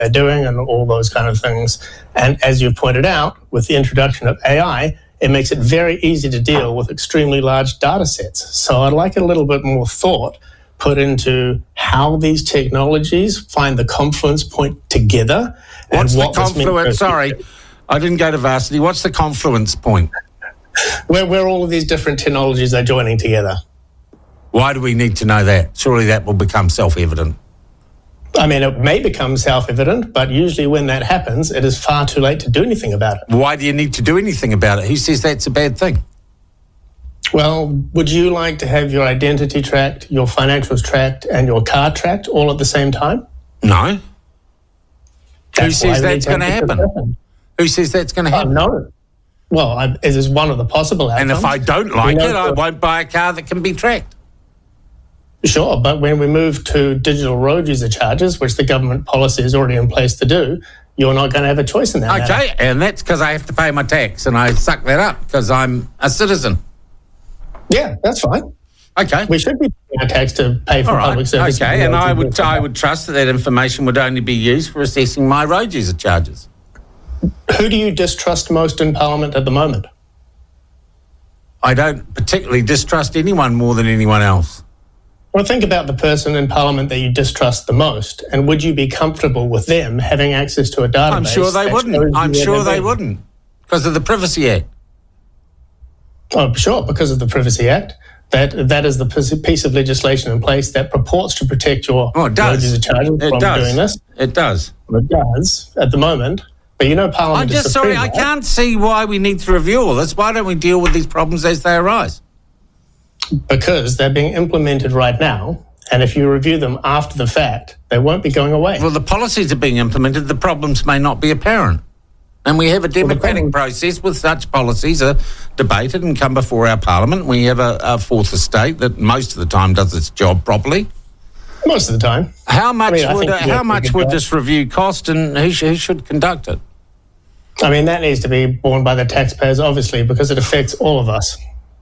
they're doing and all those kind of things. And as you pointed out, with the introduction of AI, it makes it very easy to deal with extremely large data sets. So I'd like a little bit more thought put into how these technologies find the confluence point together. What's the confluence? Sorry, I didn't go to varsity. What's the confluence point? Where all of these different technologies are joining together. Why do we need to know that? Surely that will become self-evident. I mean, it may become self-evident, but usually when that happens, it is far too late to do anything about it. Why do you need to do anything about it? Who says that's a bad thing? Well, would you like to have your identity tracked, your financials tracked, and your car tracked all at the same time? No. Who says that's going to happen? Who says that's going to happen? No. Well, it is one of the possible outcomes. And if I don't like it, I won't buy a car that can be tracked. Sure, but when we move to digital road user charges, which the government policy is already in place to do, you're not going to have a choice in that matter. And that's because I have to pay my tax, and I suck that up because I'm a citizen. Yeah, that's fine. Okay. We should be paying our tax to pay for public service. Okay, and I would trust that information would only be used for assessing my road user charges. Who do you distrust most in Parliament at the moment? I don't particularly distrust anyone more than anyone else. Well, think about the person in Parliament that you distrust the most, and would you be comfortable with them having access to a database? I'm sure they wouldn't. I'm sure they wouldn't, because of the Privacy Act. Oh, sure, because of the Privacy Act. That is the piece of legislation in place that purports to protect your road user charges from doing this. It does. It does at the moment. But you know, Parliament I'm just sorry, I can't see why we need to review all this. Why don't we deal with these problems as they arise? Because they're being implemented right now, and if you review them after the fact, they won't be going away. Well, the policies are being implemented, the problems may not be apparent. And we have a democratic process with such policies are debated and come before our Parliament. We have a fourth estate that most of the time does its job properly. Most of the time. How much would this review cost, and who should conduct it? I mean, that needs to be borne by the taxpayers, obviously, because it affects all of us.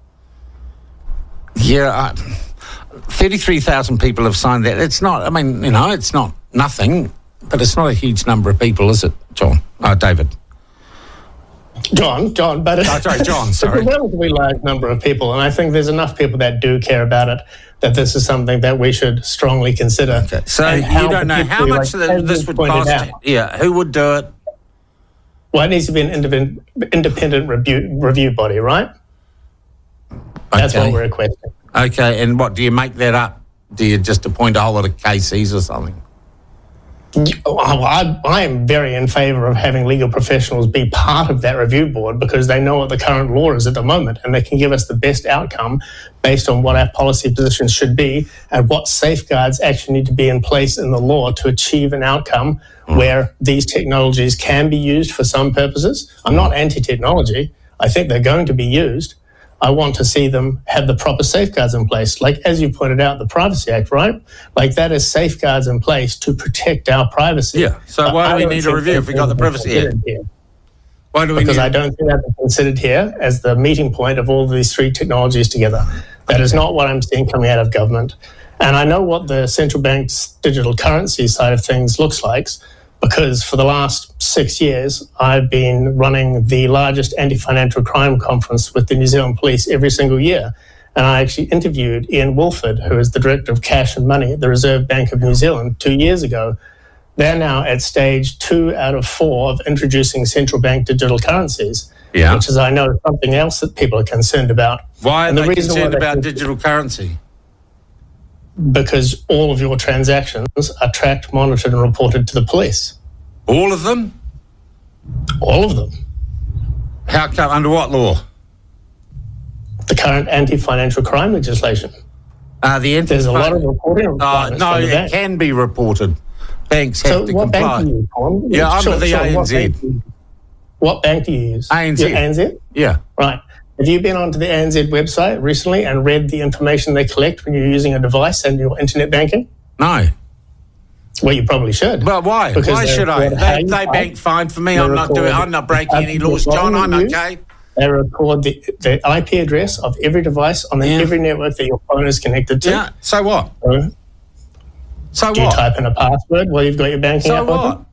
Yeah, 33,000 people have signed that. It's not, I mean, you know, it's not nothing, but it's not a huge number of people, is it, John? David. John, but John, sorry. It's a relatively large number of people, and I think there's enough people that do care about it, that this is something that we should strongly consider. Okay. So you don't know how much this would cost? Yeah, who would do it? Well, it needs to be an independent review body, right? That's what we're requesting. Okay, and what, do you make that up? Do you just appoint a whole lot of KCs or something? I am very in favour of having legal professionals be part of that review board because they know what the current law is at the moment and they can give us the best outcome based on what our policy positions should be and what safeguards actually need to be in place in the law to achieve an outcome where these technologies can be used for some purposes. I'm not anti-technology. I think they're going to be used. I want to see them have the proper safeguards in place. Like, as you pointed out, the Privacy Act, right? Like, that is safeguards in place to protect our privacy. Yeah, so why do we need a review if we got the Privacy Act? Why do we Because I don't think that's considered here as the meeting point of all of these three technologies together. That is not what I'm seeing coming out of government. And I know what the central bank's digital currency side of things looks like, because for the last 6 years, I've been running the largest anti-financial crime conference with the New Zealand Police every single year. And I actually interviewed Ian Wolford, who is the Director of Cash and Money at the Reserve Bank of New Zealand 2 years ago. They're now at stage 2 out of 4 of introducing central bank digital currencies, which is, I know, something else that people are concerned about. Why are they concerned about digital currency? Because all of your transactions are tracked, monitored and reported to the police. All of them? All of them. How come? Under what law? The current anti-financial crime legislation. There's a lot of reporting requirements. No, it can be reported. Banks have to comply. What bank do you use, Tom? Yeah, I'm with the ANZ. What bank do you use? ANZ. ANZ? Yeah. Right. Have you been onto the ANZ website recently and read the information they collect when you're using a device and your internet banking? No. Well, you probably should. Well, why? Because why should I? They bank fine for me. I'm not breaking any laws, John. I'm okay. They record the IP address of every device on every network that your phone is connected to. Yeah. So what? Do you type in a password while you've got your banking app open?